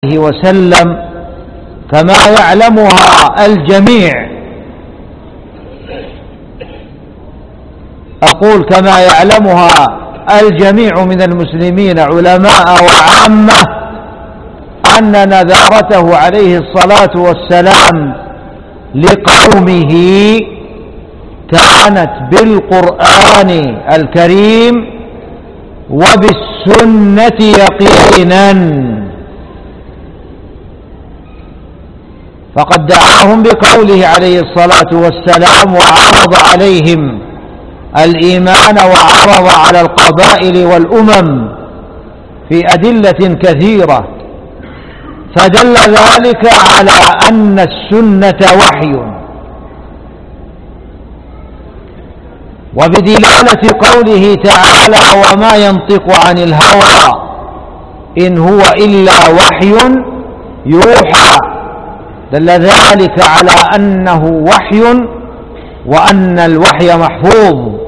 عليه وسلم كما يعلمها الجميع. أقول كما يعلمها الجميع من المسلمين علماء وعامة، أن نذارته عليه الصلاة والسلام لقومه كانت بالقرآن الكريم وبالسنة يقينا، فقد دعاهم بقوله عليه الصلاة والسلام وعرض عليهم الإيمان وعرض على القبائل والأمم في أدلة كثيرة، فدل ذلك على أن السنة وحي. وبدلالة قوله تعالى وما ينطق عن الهوى إن هو إلا وحي يوحى، دل ذلك على أنه وحي وأن الوحي محفوظ.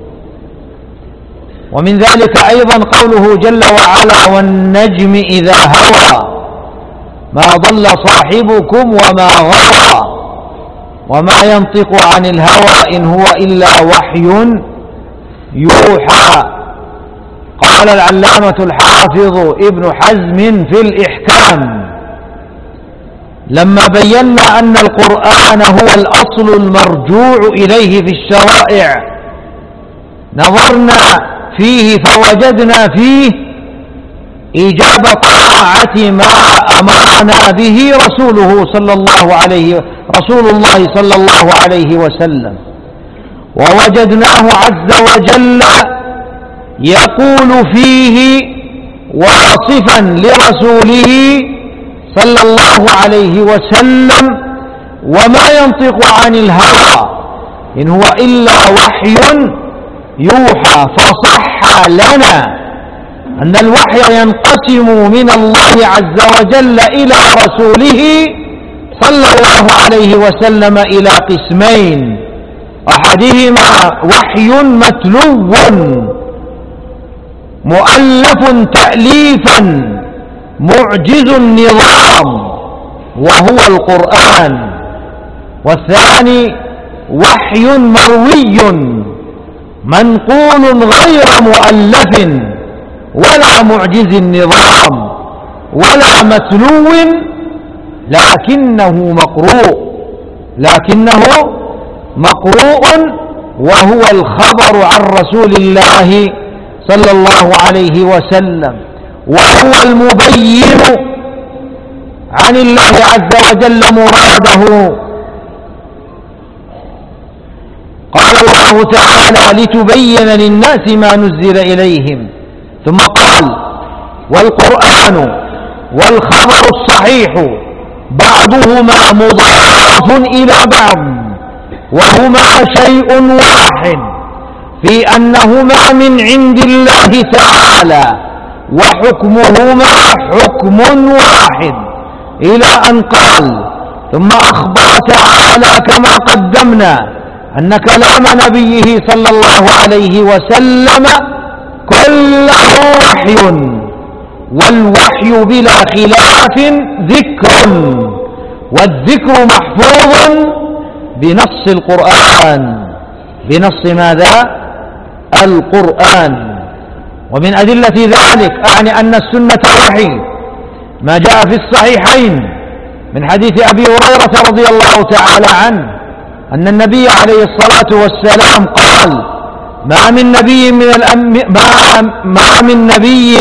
ومن ذلك أيضا قوله جل وعلا والنجم إذا هوى ما ضل صاحبكم وما غوى وما ينطق عن الهوى إن هو إلا وحي يوحى. قال العلامة الحافظ ابن حزم في الإحكام لما بينا أن القرآن هو الأصل المرجوع إليه في الشرائع، نظرنا فيه فوجدنا فيه إيجاب طاعة ما أمرنا به رسول الله صلى الله عليه وسلم، ووجدناه عز وجل يقول فيه واصفا لرسوله صلى الله عليه وسلم وما ينطق عن الهوى إن هو إلا وحي يوحى. فصح لنا أن الوحي ينقسم من الله عز وجل إلى رسوله صلى الله عليه وسلم إلى قسمين: أحدهما وحي متلو مؤلف تأليفا معجز النظام وهو القرآن، والثاني وحي مروي منقول غير مؤلف ولا معجز النظام ولا متلو لكنه مقروء وهو الخبر عن رسول الله صلى الله عليه وسلم، وهو المبين عن الله عز وجل مراده. قال الله تعالى لتبين للناس ما نزل إليهم، ثم قال والقرآن والخبر الصحيح بعضهما مضاف إلى بعض وهما شيء واحد في أنهما من عند الله تعالى وحكمهما حكم واحد، إلى أن قال ثم أخبر تعالى كما قدمنا أن كلام نبيه صلى الله عليه وسلم كله وحي، والوحي بلا خلاف ذكر، والذكر محفوظ بنص القرآن. بنص ماذا؟ القرآن. ومن أدلة ذلك أعني أن السنة وحي ما جاء في الصحيحين من حديث أبي هريرة رضي الله تعالى عنه أن النبي عليه الصلاة والسلام قال ما من نبي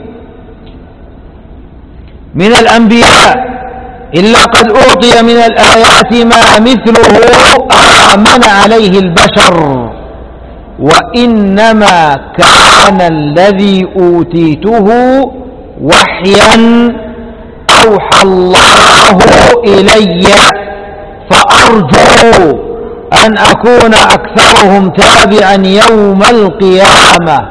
من الأنبياء إلا قد أعطي من الآيات ما مثله آمن عليه البشر، وإنما كان الذي أوتيته وحيا أوحى الله إلي، فأرجو أن أكون أكثرهم تابعا يوم القيامة.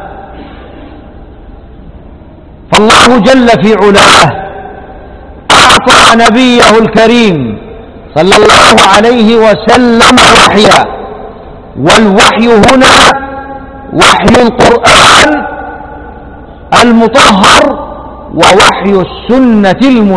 فالله جل في علاه أعطى نبيه الكريم صلى الله عليه وسلم وحيا، والوحي هنا وحي القرآن المطهر ووحي السنة